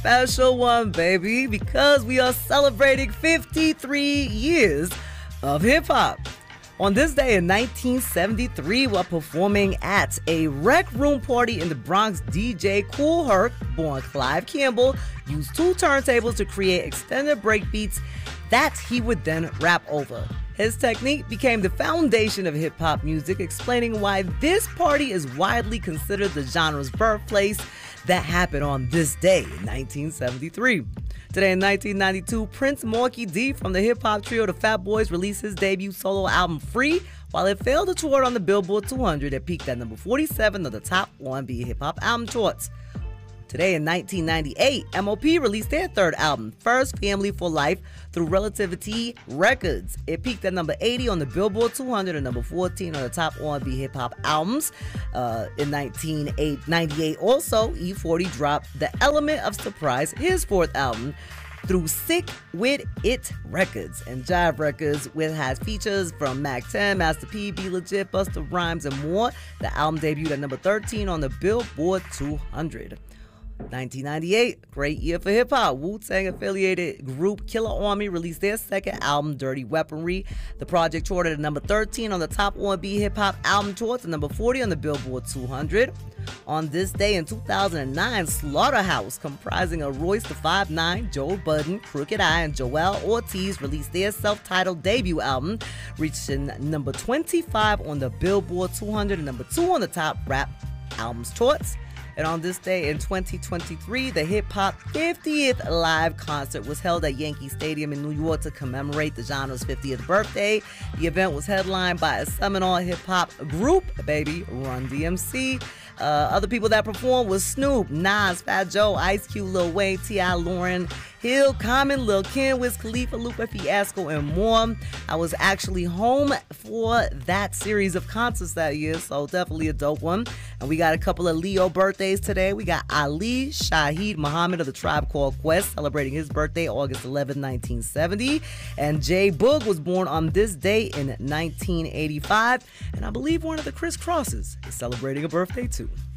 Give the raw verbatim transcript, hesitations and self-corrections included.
special one, baby, because we are celebrating fifty-three years of hip-hop. On this day in nineteen seventy-three, while performing at a rec room party in the Bronx, D J Kool Herc, born Clive Campbell, used two turntables to create extended break beats that he would then rap over. His technique became the foundation of hip-hop music, explaining why this party is widely considered the genre's birthplace that happened on this day in nineteen seventy-three. Today in nineteen ninety-two, Prince Marky D from the hip-hop trio The Fat Boys released his debut solo album Free. While it failed to tour on the Billboard two hundred, it peaked at number forty-seven of the top R and B hip-hop album charts. Today in nineteen ninety-eight, M O P released their third album, First Family for Life, through Relativity Records. It peaked at number eighty on the Billboard two hundred and number fourteen on the top R and B hip-hop albums. Uh, in nineteen ninety-eight, also, E forty dropped The Element of Surprise, his fourth album, through Sick With It Records and Jive Records, which has features from Mac ten, Master P, Be Legit, Busta Rhymes, and more. The album debuted at number thirteen on the Billboard two hundred. nineteen ninety-eight, great year for hip-hop. Wu-Tang affiliated group Killer Army released their second album, Dirty Weaponry. The project charted at number thirteen on the top R and B hip-hop album charts and number forty on the Billboard two hundred. On this day in two thousand nine, Slaughterhouse, comprising of Royce the five nine, Joe Budden, Crooked I, and Joel Ortiz, released their self-titled debut album, reaching number twenty-five on the Billboard two hundred and number two on the top rap albums charts. And on this day in twenty twenty-three, the Hip Hop fiftieth live concert was held at Yankee Stadium in New York to commemorate the genre's fiftieth birthday. The event was headlined by a seminal hip-hop group, baby, Run D M C. Uh, other people that performed was Snoop, Nas, Fat Joe, Ice Cube, Lil Wayne, T I, Lauryn Hill, Common, Lil Kim, Wiz Khalifa, Lupe Fiasco, and more. I was actually home for that series of concerts that year, so definitely a dope one. And we got a couple of Leo birthdays today. We got Ali Shaheed Muhammad of the Tribe Called Quest celebrating his birthday August eleventh, nineteen seventy. And Jay Boog was born on this day in nineteen eighty-five. And I believe one of the Criss Crosses is celebrating a birthday too.